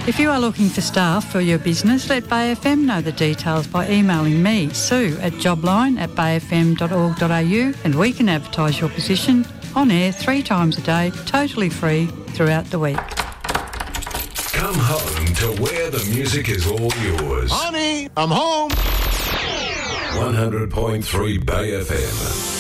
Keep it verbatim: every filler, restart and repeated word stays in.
If you are looking for staff for your business, let Bay F M know the details by emailing me, Sue, at jobline at bay f m dot org dot a u, and we can advertise your position on air three times a day, totally free throughout the week. Come home to where the music is all yours. Honey, I'm home. one hundred point three Bay F M.